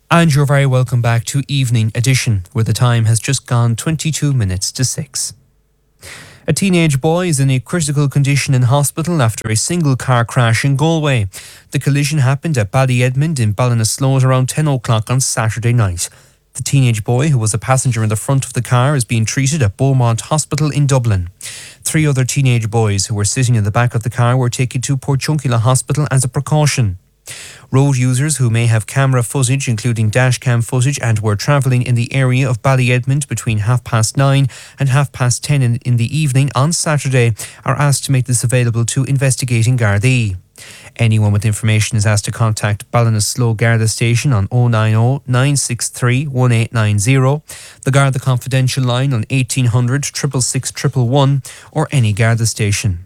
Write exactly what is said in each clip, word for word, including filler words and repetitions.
And you're very welcome back to Evening Edition, where the time has just gone twenty-two minutes to six. A teenage boy is in a critical condition in hospital after a single car crash in Galway. The collision happened at Ballyedmond in Ballinasloe around ten o'clock on Saturday night. The teenage boy, who was a passenger in the front of the car, is being treated at Beaumont Hospital in Dublin. Three other teenage boys who were sitting in the back of the car were taken to Portiuncula Hospital as a precaution. Road users who may have camera footage, including dashcam footage, and were travelling in the area of Ballyedmond between half past nine and half past ten in, in the evening on Saturday are asked to make this available to investigating Gardaí. Anyone with information is asked to contact Ballinasloe Garda Station on oh nine oh, nine six three, one eight nine oh, the Garda Confidential line on eighteen hundred, six six six, one one one, or any Garda station.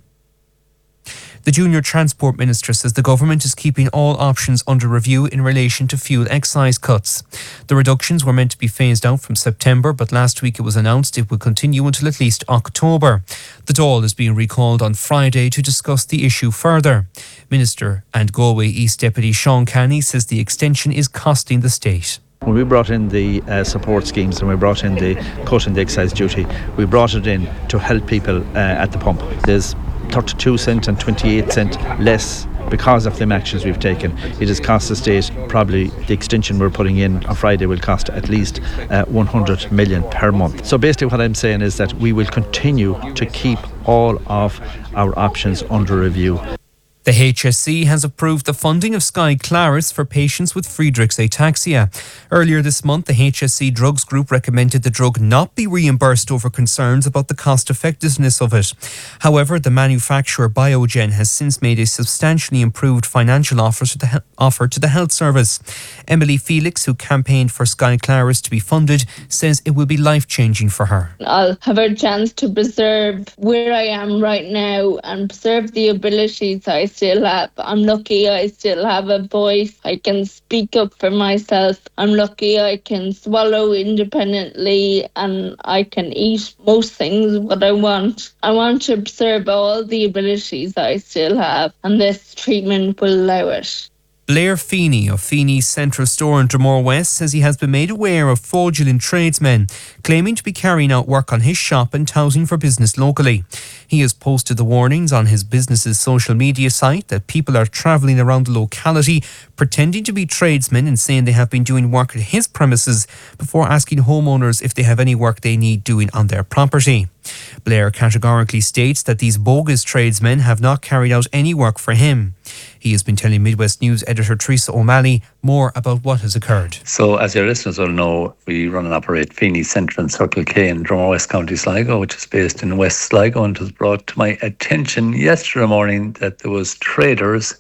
The Junior Transport Minister says the government is keeping all options under review in relation to fuel excise cuts. The reductions were meant to be phased out from September, but last week it was announced it will continue until at least October. The Dáil is being recalled on Friday to discuss the issue further. Minister and Galway East Deputy Sean Canny says the extension is costing the state. When we brought in the uh, support schemes and we brought in the cut in the excise duty, we brought it in to help people uh, at the pump. There's thirty-two cent and twenty-eight cent less because of the actions we've taken. It has cost the state probably, the extension we're putting in on Friday will cost at least uh, one hundred million per month. So basically what I'm saying is that we will continue to keep all of our options under review. The H S C has approved the funding of Skyclarys for patients with Friedreich's ataxia. Earlier this month, the H S C Drugs Group recommended the drug not be reimbursed over concerns about the cost-effectiveness of it. However, the manufacturer Biogen has since made a substantially improved financial offer to the, he- offer to the health service. Emily Felix, who campaigned for Skyclarys to be funded, says it will be life-changing for her. I'll have a chance to preserve where I am right now and preserve the abilities I still have. I'm lucky I still have a voice. I can speak up for myself. I'm lucky I can swallow independently and I can eat most things what I want. I want to preserve all the abilities I still have, and this treatment will allow it. Blair Feeney of Feeney's Central Store in Dromore West says he has been made aware of fraudulent tradesmen claiming to be carrying out work on his shop and touting for business locally. He has posted the warnings on his business's social media site that people are travelling around the locality pretending to be tradesmen and saying they have been doing work at his premises before asking homeowners if they have any work they need doing on their property. Blair categorically states that these bogus tradesmen have not carried out any work for him. He has been telling Midwest News editor Teresa O'Malley more about what has occurred. So, as your listeners will know, we run and operate Feeney Central and Circle K in Dromore West County Sligo, which is based in West Sligo, and it was brought to my attention yesterday morning that there was traders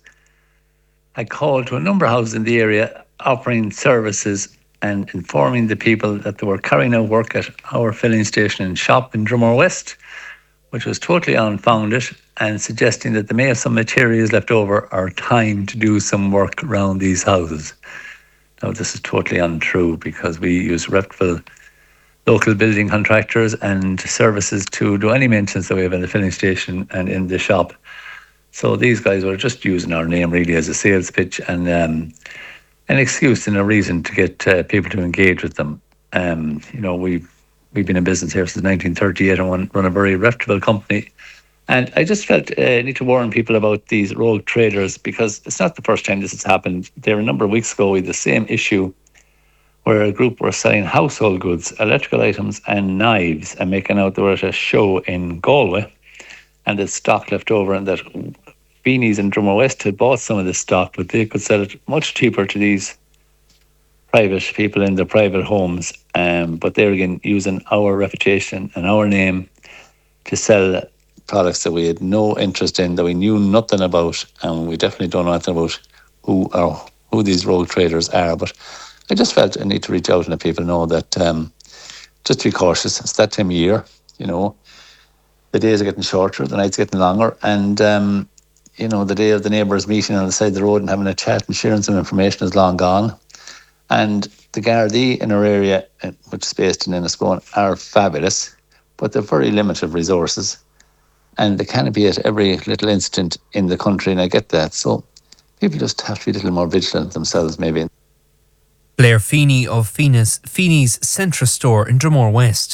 had called to a number of houses in the area offering services and informing the people that they were carrying out work at our filling station and shop in Dromore West, which was totally unfounded, and suggesting that they may have some materials left over or time to do some work around these houses. Now, this is totally untrue because we use reputable local building contractors and services to do any maintenance that we have in the filling station and in the shop. So these guys were just using our name really as a sales pitch and um, an excuse and a reason to get uh, people to engage with them. Um, you know, we've, we've been in business here since nineteen thirty-eight and run a very reputable company. And I just felt uh, I need to warn people about these rogue traders because it's not the first time this has happened. There a number of weeks ago, we had the same issue where a group were selling household goods, electrical items and knives and making out they were at a show in Galway and the stock left over, and that Feeney's and Dromore West had bought some of this stock, but they could sell it much cheaper to these private people in their private homes. Um, but they're again using our reputation and our name to sell products that we had no interest in, that we knew nothing about, and we definitely don't know anything about who are who these rogue traders are. But I just felt I need to reach out and let people know that um, just to be cautious. It's that time of year, you know. The days are getting shorter, the nights are getting longer, and um, you know, the day of the neighbours meeting on the side of the road and having a chat and sharing some information is long gone. And the Gardaí in our area, which is based in Enniscone, are fabulous, but they're very limited resources. And they can't be at every little incident in the country, and I get that. So people just have to be a little more vigilant themselves, maybe. Blair Feeney of Feeney's, Feeney's Centra store in Dromore West.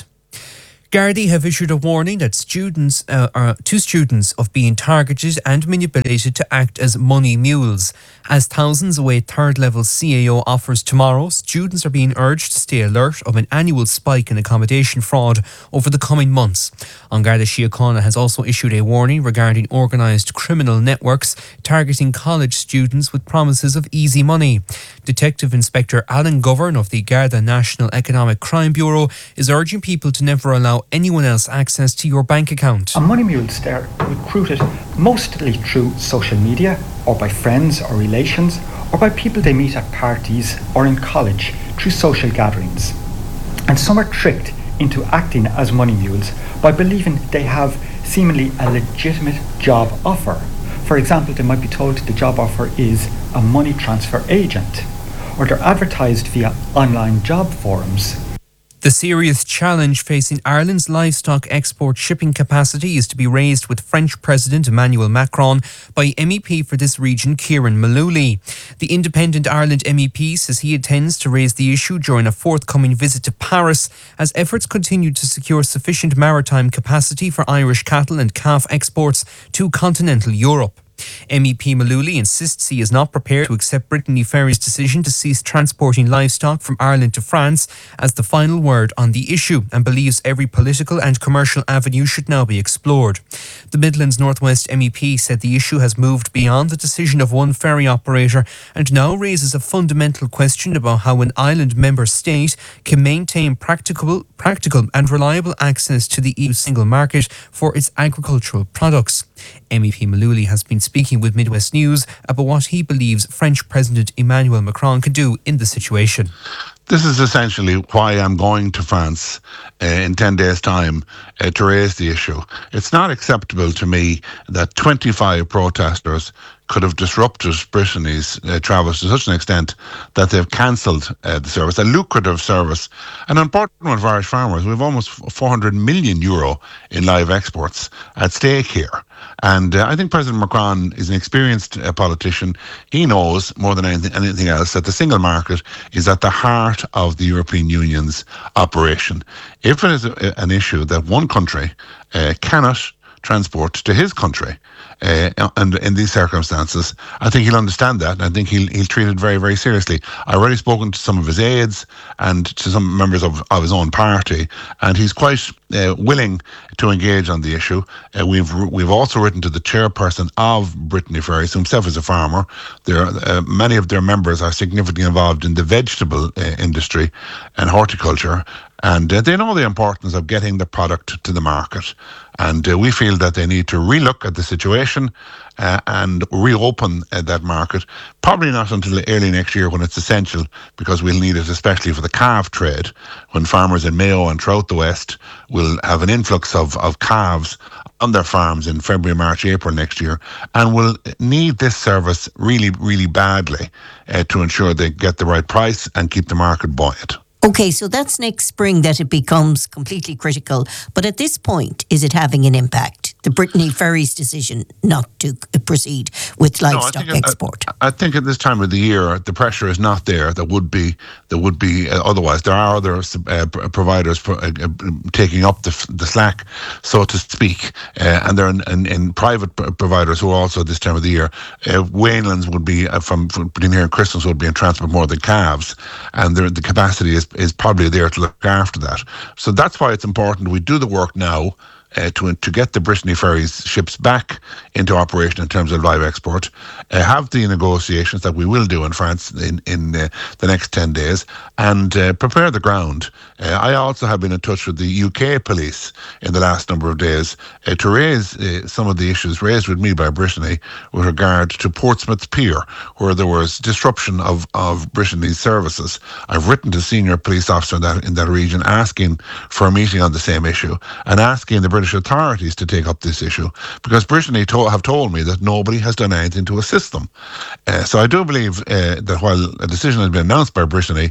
Gardaí have issued a warning that students uh, are to students of being targeted and manipulated to act as money mules. As thousands await third-level C A O offers tomorrow, students are being urged to stay alert of an annual spike in accommodation fraud over the coming months. An Garda Síochána has also issued a warning regarding organised criminal networks targeting college students with promises of easy money. Detective Inspector Alan Govern of the Garda National Economic Crime Bureau is urging people to never allow anyone else access to your bank account. A money mules are recruited mostly through social media or by friends or relations or by people they meet at parties or in college through social gatherings. And some are tricked into acting as money mules by believing they have seemingly a legitimate job offer. For example, they might be told the job offer is a money transfer agent, or they're advertised via online job forums. The serious challenge facing Ireland's livestock export shipping capacity is to be raised with French President Emmanuel Macron by M E P for this region Kieran Mullooly. The Independent Ireland M E P says he intends to raise the issue during a forthcoming visit to Paris as efforts continue to secure sufficient maritime capacity for Irish cattle and calf exports to continental Europe. M E P Mullooly insists he is not prepared to accept Brittany Ferries' decision to cease transporting livestock from Ireland to France as the final word on the issue, and believes every political and commercial avenue should now be explored. The Midlands North West M E P said the issue has moved beyond the decision of one ferry operator and now raises a fundamental question about how an island member state can maintain practicable, practical and reliable access to the E U single market for its agricultural products. M E P Mullooly has been speaking with Midwest News about what he believes French President Emmanuel Macron could do in the situation. This is essentially why I'm going to France uh, in ten days' time uh, to raise the issue. It's not acceptable to me that twenty-five protesters could have disrupted Brittany's uh, travels to such an extent that they've cancelled uh, the service, a lucrative service, an important one for Irish farmers. We have almost four hundred million euro in live exports at stake here. And uh, I think President Macron is an experienced uh, politician. He knows more than anything, anything else that the single market is at the heart of the European Union's operation. If it is a, an issue that one country uh, cannot transport to his country, uh, and in these circumstances, I think he'll understand that, and I think he'll he'll treat it very, very seriously. I've already spoken to some of his aides and to some members of, of his own party, and he's quite uh, willing to engage on the issue. Uh, we've we've also written to the chairperson of Brittany Ferries, who himself is a farmer. There, uh, many of their members are significantly involved in the vegetable uh, industry and horticulture, and uh, they know the importance of getting the product to the market. And uh, we feel that they need to relook at the situation uh, and reopen uh, that market, probably not until early next year when it's essential, because we'll need it especially for the calf trade, when farmers in Mayo and throughout the West will have an influx of, of calves on their farms in February, March, April next year, and will need this service really, really badly uh, to ensure they get the right price and keep the market buoyant. Okay, so that's next spring that it becomes completely critical. But at this point, is it having an impact? The Brittany Ferries decision not to proceed with livestock no, I export. At, I think at this time of the year, the pressure is not there. There would be, there would be uh, otherwise. There are other uh, providers pro, uh, uh, taking up the, the slack, so to speak, uh, and there are in, in, in private providers who are also at this time of the year. Uh, Wainlands would be uh, from, from between here and Christmas would be in transport more than calves, and the the capacity is is probably there to look after that. So that's why it's important we do the work now uh, to to get the Brittany Ferries ships back into operation in terms of live export, uh, have the negotiations that we will do in France in, in uh, the next ten days, and uh, prepare the ground. Uh, I also have been in touch with the U K police in the last number of days uh, to raise uh, some of the issues raised with me by Brittany with regard to Portsmouth Pier, where there was disruption of, of Brittany's services. I've written to senior police officer in that, in that region asking for a meeting on the same issue and asking the British authorities to take up this issue, because Brittany to- have told me that nobody has done anything to assist them. Uh, so I do believe uh, that while a decision has been announced by Brittany,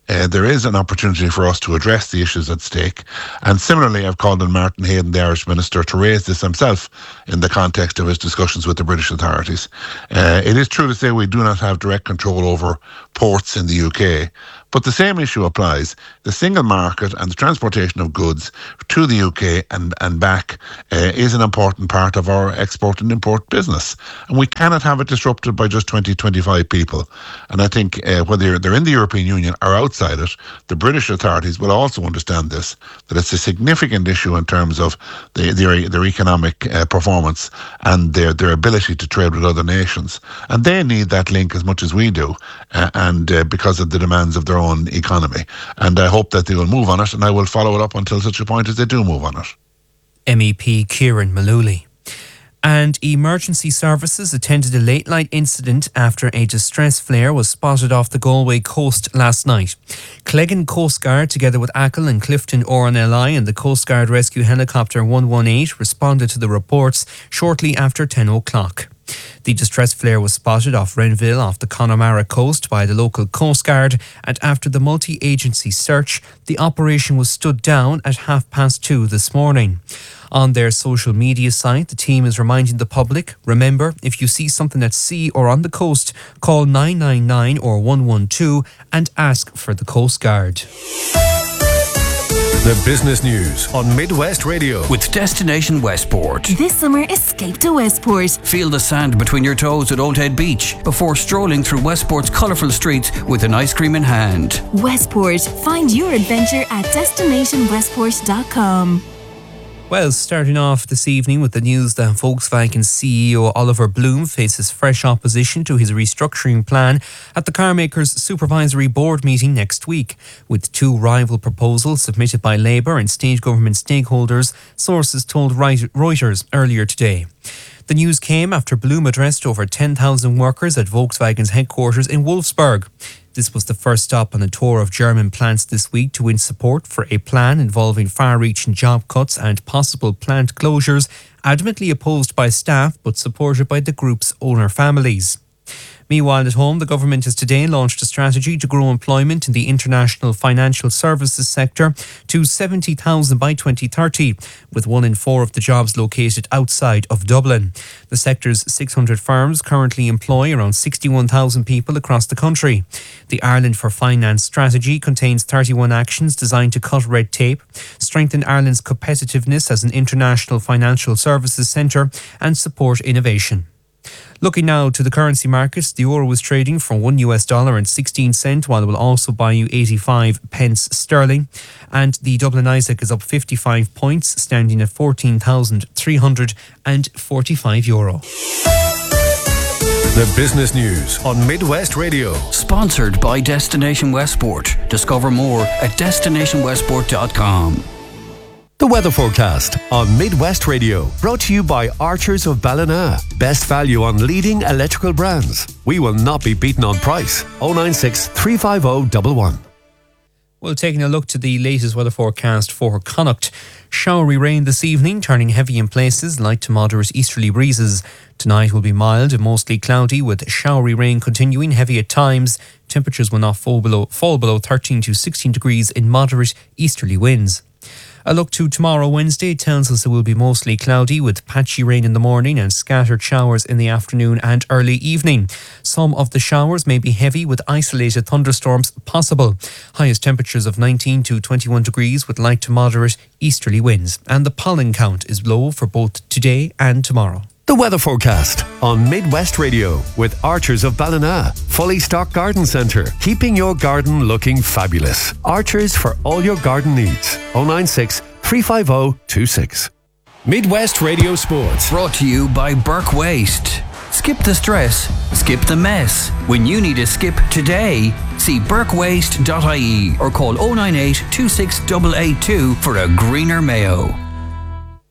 uh, there is an opportunity for us to address the issues at stake. And similarly, I've called on Martin Hayden, the Irish Minister, to raise this himself in the context of his discussions with the British authorities. Uh, it is true to say we do not have direct control over ports in the U K, but the same issue applies. The single market and the transportation of goods to the U K and, and back uh, is an important part of our export and import business. And we cannot have it disrupted by just twenty, twenty-five people. And I think uh, whether they're in the European Union or outside it, the British authorities will also understand this, that it's a significant issue in terms of the, their, their economic uh, performance and their, their ability to trade with other nations. And they need that link as much as we do, uh, and uh, because of the demands of their own economy. And I hope that they will move on it, and I will follow it up until such a point as they do move on it. M E P Kieran Malooly. And emergency services attended a late night incident after a distress flare was spotted off the Galway coast last night. Cleggan Coast Guard, together with Achill and Clifton R N L I and the Coast Guard Rescue Helicopter one one eight, responded to the reports shortly after ten o'clock. The distress flare was spotted off Renville off the Connemara coast by the local Coast Guard, and after the multi-agency search, the operation was stood down at half past two this morning. On their social media site, the team is reminding the public, remember, if you see something at sea or on the coast, call nine nine nine or one one two and ask for the Coast Guard. The business news on Midwest Radio with Destination Westport. This summer, escape to Westport. Feel the sand between your toes at Old Head Beach before strolling through Westport's colourful streets with an ice cream in hand. Westport. Find your adventure at destination westport dot com. Well, starting off this evening with the news that Volkswagen C E O Oliver Bloom faces fresh opposition to his restructuring plan at the carmaker's supervisory board meeting next week, with two rival proposals submitted by Labour and state government stakeholders, sources told Reuters earlier today. The news came after Bloom addressed over ten thousand workers at Volkswagen's headquarters in Wolfsburg. This was the first stop on a tour of German plants this week to win support for a plan involving far-reaching job cuts and possible plant closures, adamantly opposed by staff but supported by the group's owner families. Meanwhile, at home, the government has today launched a strategy to grow employment in the international financial services sector to seventy thousand by twenty thirty, with one in four of the jobs located outside of Dublin. The sector's six hundred firms currently employ around sixty-one thousand people across the country. The Ireland for Finance strategy contains thirty-one actions designed to cut red tape, strengthen Ireland's competitiveness as an international financial services centre, and support innovation. Looking now to the currency markets, the euro was trading for one US dollar and sixteen cent, while it will also buy you eighty-five pence sterling. And the Dublin Isaac is up fifty-five points, standing at fourteen thousand three hundred forty-five euro. The business news on Midwest Radio. Sponsored by Destination Westport. Discover more at destination westport dot com. The weather forecast on Midwest Radio, brought to you by Archers of Ballina. Best value on leading electrical brands. We will not be beaten on price. oh nine six, three five oh, one one. Well, taking a look to the latest weather forecast for Connacht. Showery rain this evening, turning heavy in places, light to moderate easterly breezes. Tonight will be mild and mostly cloudy, with showery rain continuing, heavy at times. Temperatures will not fall below, fall below thirteen to sixteen degrees in moderate easterly winds. A look to tomorrow, Wednesday, tells us it will be mostly cloudy with patchy rain in the morning and scattered showers in the afternoon and early evening. Some of the showers may be heavy with isolated thunderstorms possible. Highest temperatures of nineteen to twenty-one degrees with light to moderate easterly winds. And the pollen count is low for both today and tomorrow. The weather forecast on Midwest Radio with Archers of Ballina. Fully stocked garden centre, keeping your garden looking fabulous. Archers for all your garden needs. oh nine six, three five oh, two six. Midwest Radio Sports. Brought to you by Burke Waste. Skip the stress, skip the mess. When you need a skip today, see burke waste dot I E or call oh nine eight, two six eight eight two for a greener Mayo.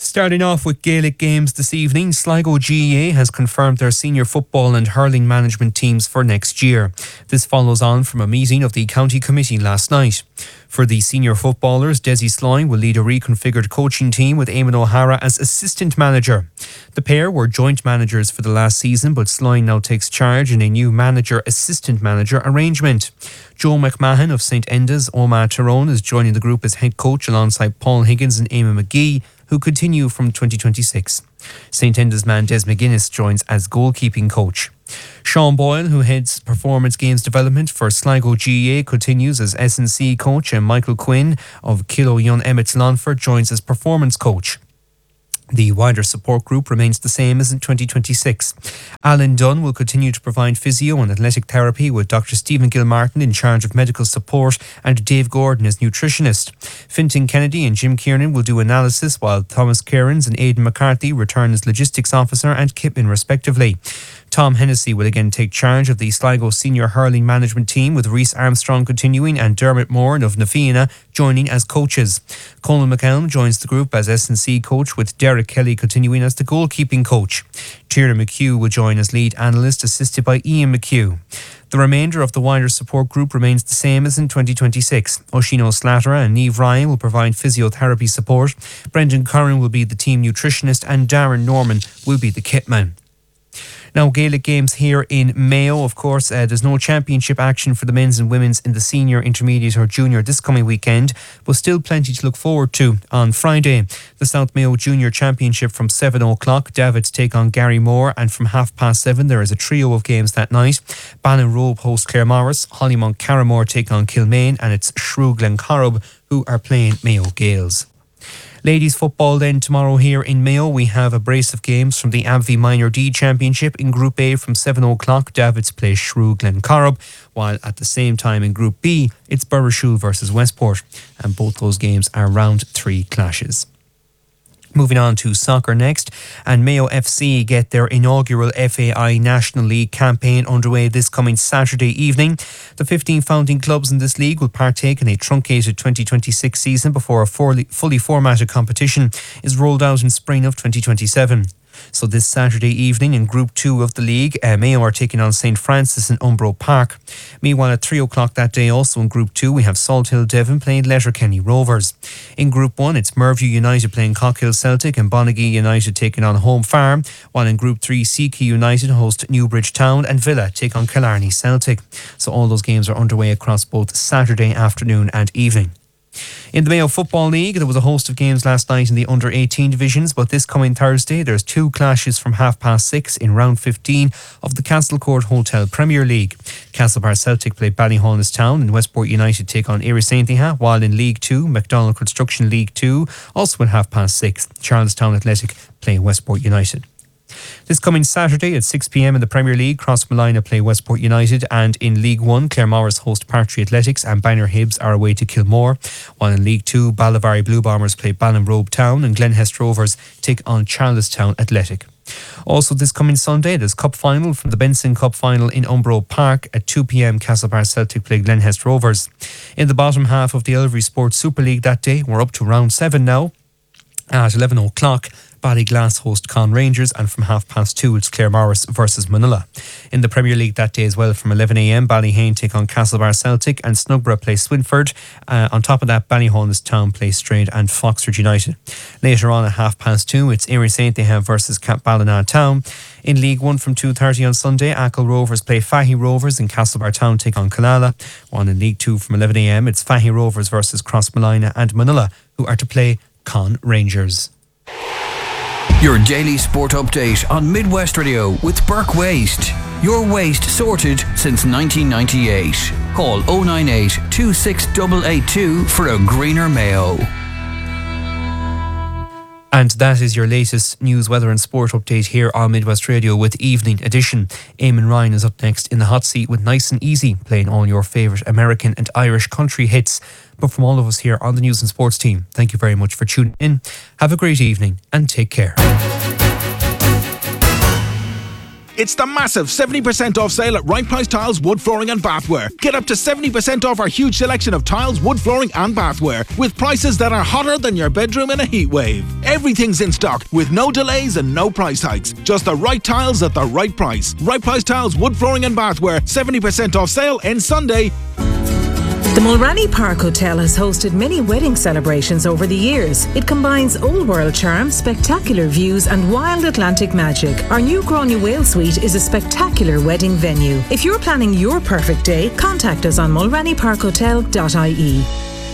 Starting off with Gaelic games this evening, Sligo G A A has confirmed their senior football and hurling management teams for next year. This follows on from a meeting of the county committee last night. For the senior footballers, Desi Sloan will lead a reconfigured coaching team with Eamon O'Hara as assistant manager. The pair were joint managers for the last season, but Sloan now takes charge in a new manager-assistant manager arrangement. Joe McMahon of Saint Enda's Omagh Tyrone is joining the group as head coach alongside Paul Higgins and Eamon McGee, who continue from twenty twenty-six. Saint Enda's man Des McGuinness joins as goalkeeping coach. Sean Boyle, who heads performance games development for Sligo G A A, continues as S and C coach, and Michael Quinn of Kilo Young Emmett Longford joins as performance coach. The wider support group remains the same as in twenty twenty-six. Alan Dunn will continue to provide physio and athletic therapy, with Doctor Stephen Gilmartin in charge of medical support and Dave Gordon as nutritionist. Fintan Kennedy and Jim Kiernan will do analysis, while Thomas Cairns and Aidan McCarthy return as logistics officer and kitman respectively. Tom Hennessy will again take charge of the Sligo senior hurling management team, with Rhys Armstrong continuing and Dermot Moore of Nafiana joining as coaches. Colin McCallum joins the group as S and C coach, with Derek Kelly continuing as the goalkeeping coach. Tierna McHugh will join as lead analyst, assisted by Ian McHugh. The remainder of the wider support group remains the same as in twenty twenty-six. Oshino Slattery and Niamh Ryan will provide physiotherapy support. Brendan Curran will be the team nutritionist, and Darren Norman will be the kitman. Now, Gaelic games here in Mayo, of course. Uh, there's no championship action for the men's and women's in the senior, intermediate or junior this coming weekend, but still plenty to look forward to. On Friday, the South Mayo Junior Championship from seven o'clock. Davids take on Gary Moore, and from half past seven there is a trio of games that night. Ballinrobe host Claremorris, Hollymount Carramore take on Kilmaine, and it's Shrew Glencorrib who are playing Mayo Gaels. Ladies football then tomorrow here in Mayo. We have a brace of games from the A B V Minor D Championship. In Group A from seven o'clock, Davids play Shrew Glencorrib, while at the same time in Group B it's Burrishoole versus Westport, and both those games are round three clashes. Moving on to soccer next, and Mayo F C get their inaugural F A I National League campaign underway this coming Saturday evening. The fifteen founding clubs in this league will partake in a truncated twenty twenty-six season before a fully, fully formatted competition is rolled out in spring of twenty twenty-seven. So this Saturday evening in Group two of the league, uh, Mayo are taking on Saint Francis in Umbro Park. Meanwhile, at three o'clock that day, also in Group two, we have Salthill Devon playing Letterkenny Rovers. In Group one, it's Merview United playing Cockhill Celtic and Bonaghy United taking on Home Farm, while in Group three, Seaky United host Newbridge Town and Villa take on Killarney Celtic. So all those games are underway across both Saturday afternoon and evening. In the Mayo Football League, there was a host of games last night in the under eighteen divisions, but this coming Thursday there's two clashes from half past six in round fifteen of the Castlecourt Hotel Premier League. Castlebar Celtic play Ballyholnestown and Westport United take on Erie Saint-Iha, while in League two, McDonald Construction League two, also at half past six, Charlestown Athletic play Westport United. This coming Saturday at six p m in the Premier League, Crossmolina play Westport United, and in League one, Claremorris host Partry Athletics and Bangor Hibs are away to Kilmore, while in League two, Ballivary Blue Bombers play Ballinrobe Town and Glenhest Rovers take on Charlestown Athletic. Also this coming Sunday, there's Cup Final from the Benson Cup Final in Umbro Park. At two p m, Castlebar Celtic play Glenhest Rovers. In the bottom half of the Elvery Sports Super League that day, we're up to round seven now. At eleven o'clock, Ballyglass host Con Rangers, and from half past two it's Claremorris versus Manila. In the Premier League that day as well, from eleven a m, Ballyhane take on Castlebar Celtic and Snugborough play Swinford. Uh, on top of that, Ballyholnestown play Strayed and Foxford United. Later on at half past two, it's Erie Saint-Iha versus Ballina Town. In League one from two thirty on Sunday, Achill Rovers play Fahy Rovers and Castlebar Town take on Killala. While in League two from eleven a m, it's Fahy Rovers versus Crossmolina and Manila, who are to play Con Rangers. Your daily sport update on Midwest Radio with Burke Waste. Your waste sorted since nineteen ninety-eight. Call oh nine eight, two six eight eight two for a greener Mayo. And that is your latest news, weather and sport update here on Midwest Radio with Evening Edition. Eamon Ryan is up next in the hot seat with Nice and Easy, playing all your favourite American and Irish country hits. But from all of us here on the News and Sports team, thank you very much for tuning in. Have a great evening and take care. It's the massive seventy percent off sale at Right Price Tiles, Wood Flooring and Bathware. Get up to seventy percent off our huge selection of tiles, wood flooring and bathware with prices that are hotter than your bedroom in a heat wave. Everything's in stock with no delays and no price hikes. Just the right tiles at the right price. Right Price Tiles, Wood Flooring and Bathware. seventy percent off sale ends Sunday. The Mulranny Park Hotel has hosted many wedding celebrations over the years. It combines old world charm, spectacular views and wild Atlantic magic. Our new Gráinne Whale Suite is a spectacular wedding venue. If you're planning your perfect day, contact us on mulranny park hotel dot I E.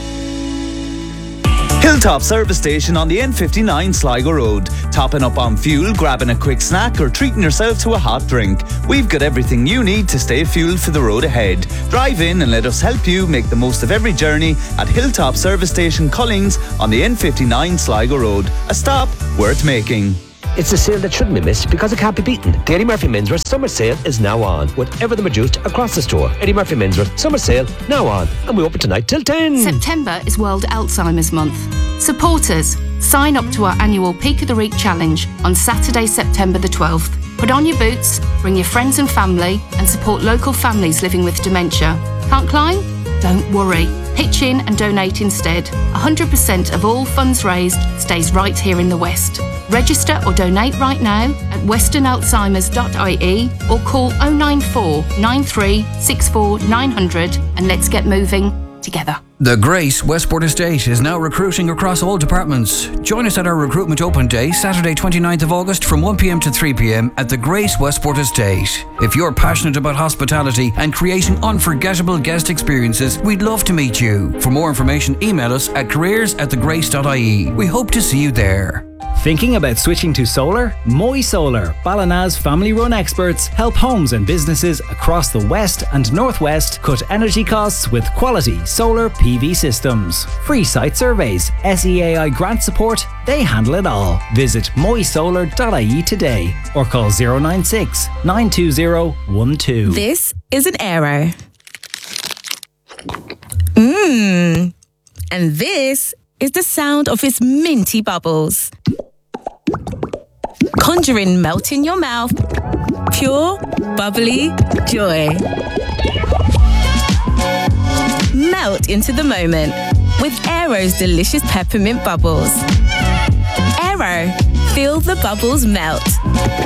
Hilltop Service Station on the N fifty-nine Sligo Road. Topping up on fuel, grabbing a quick snack or treating yourself to a hot drink. We've got everything you need to stay fueled for the road ahead. Drive in and let us help you make the most of every journey at Hilltop Service Station Cullings on the N fifty-nine Sligo Road. A stop worth making. It's a sale that shouldn't be missed because it can't be beaten. The Eddie Murphy Menswear Summer Sale is now on, with everything reduced across the store. Eddie Murphy Menswear Summer Sale now on, and we open tonight till ten. September is World Alzheimer's Month. Support us. Sign up to our annual Peak of the Week challenge on Saturday, September the twelfth. Put on your boots, bring your friends and family, and support local families living with dementia. Can't climb? Don't worry. Pitch in and donate instead. one hundred percent of all funds raised stays right here in the West. Register or donate right now at western alzheimers dot I E or call oh nine four, nine three six four, nine hundred and let's get moving together. The Grace Westport Estate is now recruiting across all departments. Join us at our recruitment open day, Saturday twenty-ninth of August from one p m to three p m at the Grace Westport Estate. If you're passionate about hospitality and creating unforgettable guest experiences, we'd love to meet you. For more information, email us at careers at the grace dot I E. We hope to see you there. Thinking about switching to solar? Moy Solar, Ballina's family-run experts, help homes and businesses across the west and northwest cut energy costs with quality solar P V systems. Free site surveys, S E A I grant support, they handle it all. Visit moy solar dot I E today or call zero nine six, nine two zero, one two. This is an Aero. Mmm. And this is the sound of its minty bubbles. Conjuring melt in your mouth. Pure, bubbly joy. Melt into the moment with Aero's delicious peppermint bubbles. Aero, feel the bubbles melt.